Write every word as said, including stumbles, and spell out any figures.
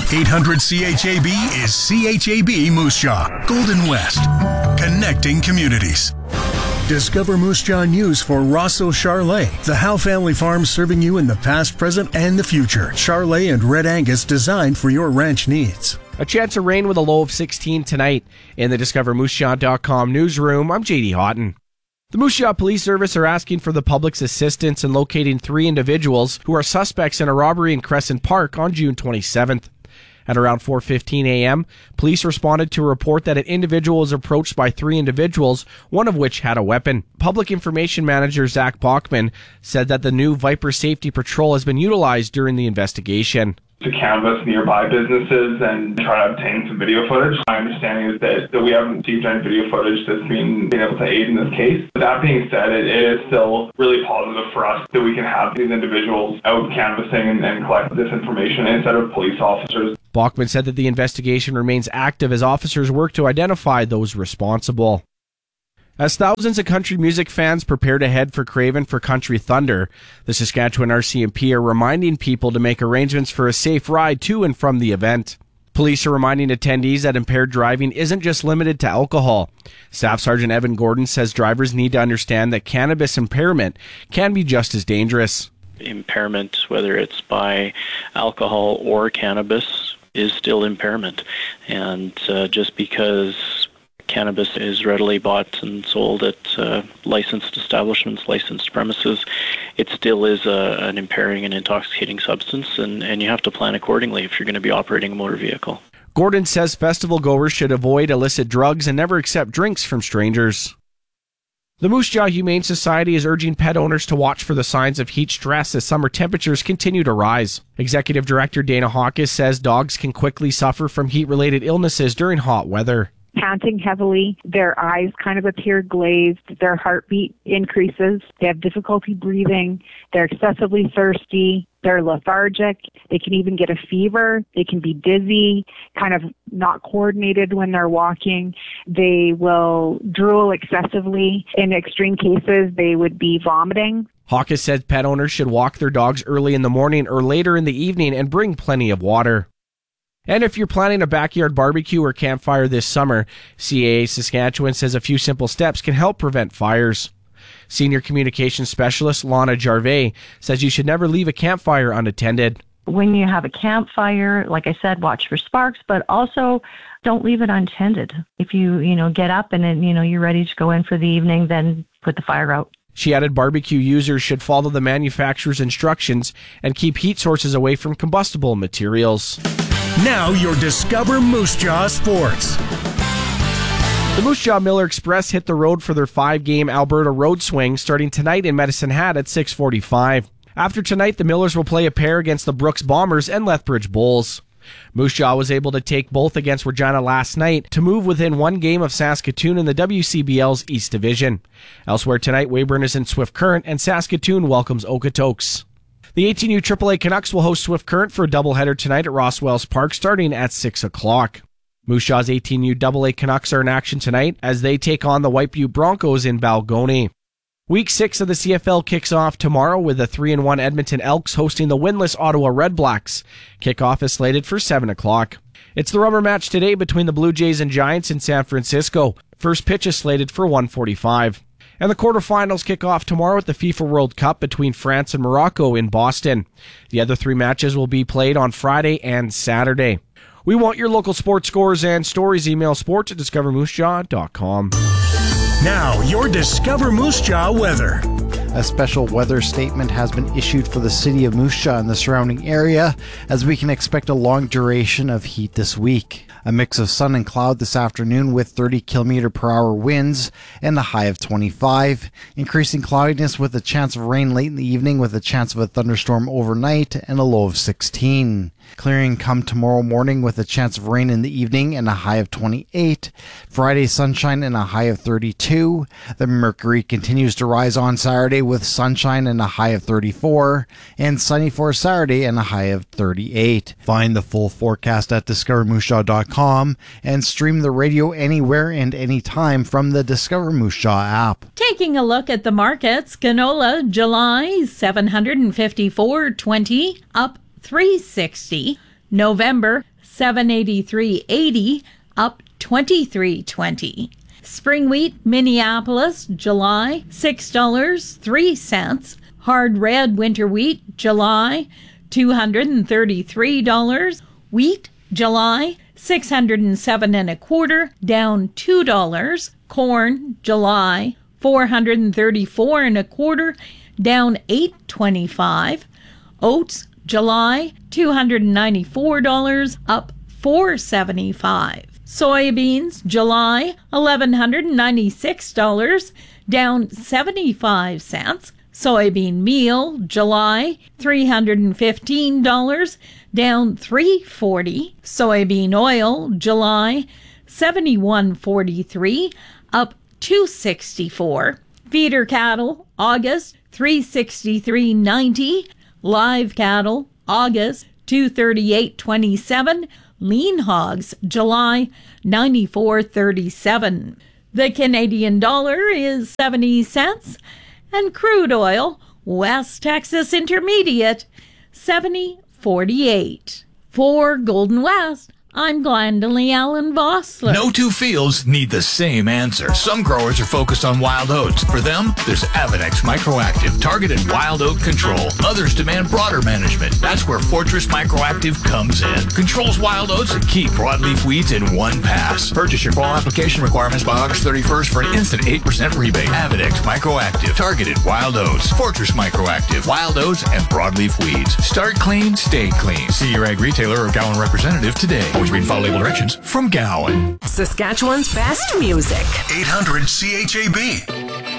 eight hundred C H A B is C H A B Moose Jaw, Golden West, connecting communities. Discover Moose Jaw News for Rosso Charlet, the Howe family farm serving you in the past, present, and the future. Charlet and Red Angus designed for your ranch needs. A chance of rain with a low of sixteen tonight. In the Discover Moose Jaw dot com newsroom, I'm J D Houghton. The Moose Jaw Police Service are asking for the public's assistance in locating three individuals who are suspects in a robbery in Crescent Park on June twenty-seventh. At around four fifteen a.m., police responded to a report that an individual was approached by three individuals, one of which had a weapon. Public Information Manager Zach Bachman said that the new Viper Safety Patrol has been utilized during the investigation. To canvass nearby businesses and try to obtain some video footage. My understanding is that, that we haven't received any video footage that's been, been able to aid in this case. That being said, it, it is still really positive for us that we can have these individuals out canvassing and, and collect this information instead of police officers. Bachman said that the investigation remains active as officers work to identify those responsible. As thousands of country music fans prepare to head for Craven for Country Thunder, the Saskatchewan R C M P are reminding people to make arrangements for a safe ride to and from the event. Police are reminding attendees that impaired driving isn't just limited to alcohol. Staff Sergeant Evan Gordon says drivers need to understand that cannabis impairment can be just as dangerous. Impairment, whether it's by alcohol or cannabis, is still impairment. And uh, just because cannabis is readily bought and sold at uh, licensed establishments, licensed premises, it still is a, an impairing and intoxicating substance, and, and you have to plan accordingly if you're going to be operating a motor vehicle. Gordon says festival goers should avoid illicit drugs and never accept drinks from strangers. The Moose Jaw Humane Society is urging pet owners to watch for the signs of heat stress as summer temperatures continue to rise. Executive Director Dana Hawkes says dogs can quickly suffer from heat-related illnesses during hot weather. Panting heavily, their eyes kind of appear glazed, their heartbeat increases, they have difficulty breathing, they're excessively thirsty, they're lethargic, they can even get a fever, they can be dizzy, kind of not coordinated when they're walking, they will drool excessively. In extreme cases, they would be vomiting. Hawkes said pet owners should walk their dogs early in the morning or later in the evening and bring plenty of water. And if you're planning a backyard barbecue or campfire this summer, C A A Saskatchewan says a few simple steps can help prevent fires. Senior Communications Specialist Lana Jarvey says you should never leave a campfire unattended. When you have a campfire, like I said, watch for sparks, but also don't leave it untended. If you, you know, get up and then, you know, you're ready to go in for the evening, then put the fire out. She added barbecue users should follow the manufacturer's instructions and keep heat sources away from combustible materials. Now your Discover Moose Jaw Sports. The Moose Jaw Miller Express hit the road for their five-game Alberta Road Swing starting tonight in Medicine Hat at six forty-five. After tonight, the Millers will play a pair against the Brooks Bombers and Lethbridge Bulls. Moose Jaw was able to take both against Regina last night to move within one game of Saskatoon in the W C B L's East Division. Elsewhere tonight, Weyburn is in Swift Current and Saskatoon welcomes Okotoks. The eighteen U triple A Canucks will host Swift Current for a doubleheader tonight at Rosswells Park starting at six o'clock. Moose Jaw's eighteen U double A Canucks are in action tonight as they take on the White Butte Broncos in Balgony. Week six of the C F L kicks off tomorrow with the three and one Edmonton Elks hosting the winless Ottawa Redblacks. Kickoff is slated for seven o'clock. It's the rubber match today between the Blue Jays and Giants in San Francisco. First pitch is slated for one forty-five. And the quarterfinals kick off tomorrow at the FIFA World Cup between France and Morocco in Boston. The other three matches will be played on Friday and Saturday. We want your local sports scores and stories. Email sports at discover moose jaw dot com. Now, your Discover Moose Jaw weather. A special weather statement has been issued for the city of Moose Jaw and the surrounding area, as we can expect a long duration of heat this week. A mix of sun and cloud this afternoon with thirty kilometer per hour winds and a high of twenty-five. Increasing cloudiness with a chance of rain late in the evening with a chance of a thunderstorm overnight and a low of sixteen. Clearing come tomorrow morning with a chance of rain in the evening and a high of twenty-eight. Friday sunshine and a high of thirty-two. The mercury continues to rise on Saturday with sunshine and a high of thirty-four. And sunny for Saturday and a high of thirty-eight. Find the full forecast at discover moose jaw dot com and stream the radio anywhere and anytime from the Discover Moose Jaw app. Taking a look at the markets, canola July seven hundred fifty-four twenty up three sixty. November, seven eighty-three eighty, up twenty-three twenty. Spring wheat, Minneapolis, July, six dollars and three cents. Hard red winter wheat, July, two hundred thirty-three dollars. Wheat, July, six hundred seven and a quarter, down two dollars. Corn, July, four hundred thirty-four and a quarter, down eight twenty-five. Oats, July, two hundred ninety-four dollars, up four seventy-five. Soybeans, July, eleven ninety-six dollars, down seventy-five cents. Soybean meal, July, three hundred fifteen dollars, down three forty. Soybean oil, July, seventy-one forty-three, up two sixty-four. Feeder cattle, August, three sixty-three ninety. Live cattle, August, two thirty-eight twenty-seven. Lean hogs, July, ninety-four thirty-seven. The Canadian dollar is seventy cents, and crude oil, West Texas Intermediate, seventy forty-eight. For Golden West, I'm Glendalee Allen Vossler. No two fields need the same answer. Some growers are focused on wild oats. For them, there's Avenex Microactive, targeted wild oat control. Others demand broader management. That's where Fortress Microactive comes in. Controls wild oats and key broadleaf weeds in one pass. Purchase your fall application requirements by August thirty-first for an instant eight percent rebate. Avenex Microactive, targeted wild oats. Fortress Microactive, wild oats and broadleaf weeds. Start clean, stay clean. See your ag retailer or Gowan representative today. Always read and follow label directions from Gowan. Saskatchewan's best music. eight hundred C H A B.